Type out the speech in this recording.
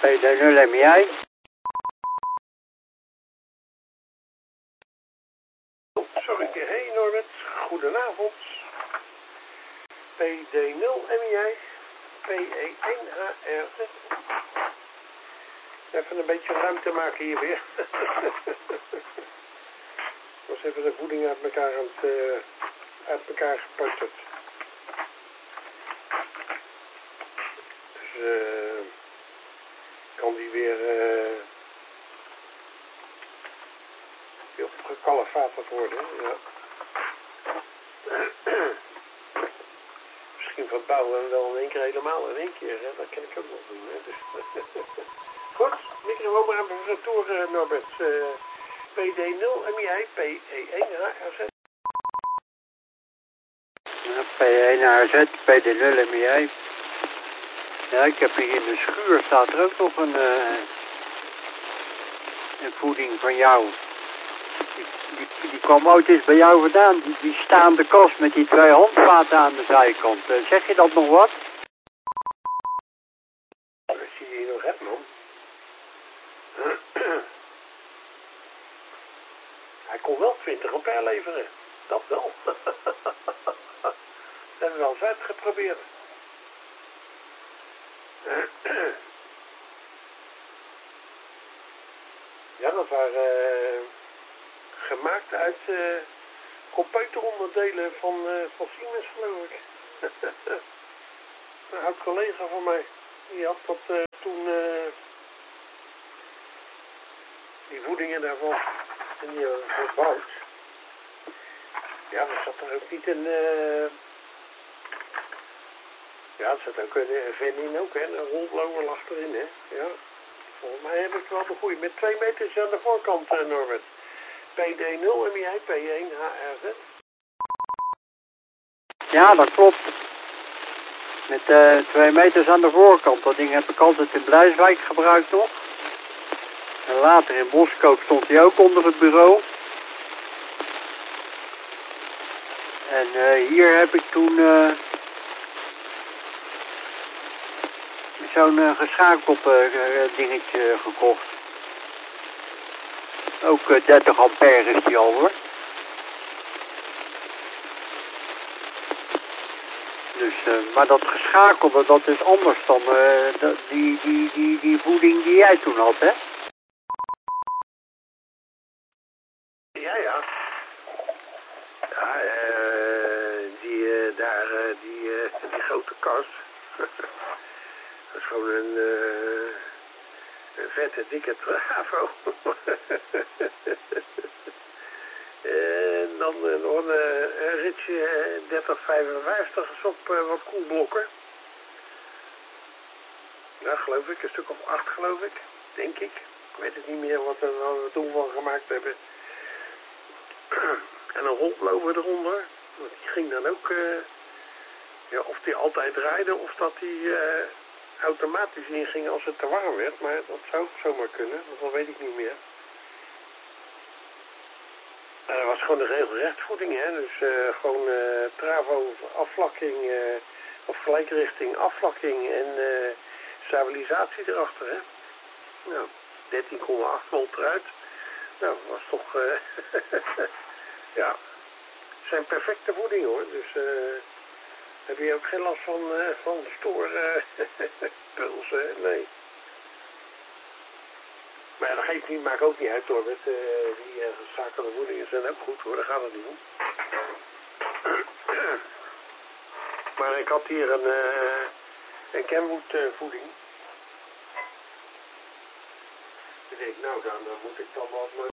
PD0 MI. Sorry, hey Norbert, goedenavond. PD0 MI, PE1HRZ. Even een beetje ruimte maken hier weer. Ik was even de voeding uit elkaar gepeuterd. Dus kan die weer opgekalefaterd worden. Ja. Misschien verbouwen we wel in één keer helemaal in één keer. Hè? Dat kan ik ook nog doen. Hè? Dus goed, microfoon maar even retour, Norbert. PD0 MI, PE1HRZ. P1HRZ, PD0 MI. Ja, ik heb hier in de schuur staat er ook nog een voeding van jou. Die kwam ooit eens bij jou vandaan. Die staande kast met die 2 handvaten aan de zijkant. Zeg je dat nog wat? Als je die nog hebt, man. Hij kon wel 20 ampère leveren. Dat wel. Dat hebben we wel eens uitgeprobeerd. Ja, dat waren gemaakt uit computeronderdelen van Siemens, geloof ik. Een oud collega van mij, die had dat toen, die voedingen daarvan, en die gebouwd. Ja, er zat er ook niet een, ja, er zat ook een vent in ook, hè, een rolblower lag erin, hè, ja. Volgens mij heb ik wel de goeie, met 2 meters aan de voorkant, Norbert. PD0 MI, P1HRZ. Ja, dat klopt. Met 2 meters aan de voorkant. Dat ding heb ik altijd in Blijswijk gebruikt nog. En later in Boskoop stond hij ook onder het bureau. En hier heb ik toen zo'n geschakeld dingetje gekocht. Ook 30 ampère is die al, hoor. Dus, maar dat geschakelde, dat is anders dan die voeding die jij toen had, hè? Ja, ja. Ja, die grote kast. Dat is gewoon een vette, dikke Bravo. En dan nog een ritje 3055 op wat koelblokken. Ja, geloof ik. Een stuk of 8, geloof ik. Denk ik. Ik weet het niet meer wat we toen van gemaakt hebben. En een rolblower eronder. Die ging dan ook, ja, of die altijd draaide of dat die automatisch inging als het te warm werd. Maar dat zou ook zomaar kunnen, want dat weet ik niet meer. Dat was gewoon de regelrechtvoeding, hè. Dus gewoon travo, afvlakking, of gelijkrichting, afvlakking en stabilisatie erachter, hè. Nou, 13,8 volt eruit. Nou, dat was toch, ja, zijn perfecte voeding, hoor. Dus heb je ook geen last van stoorpulsen, nee. Maar ja, dat geeft niet, maakt ook niet uit, hoor. Met die gezakelde voedingen zijn ook goed, hoor. Daar gaat het niet om. Maar ik had hier een Kenwood voeding. Ik denk, nou, dan moet ik dan wel...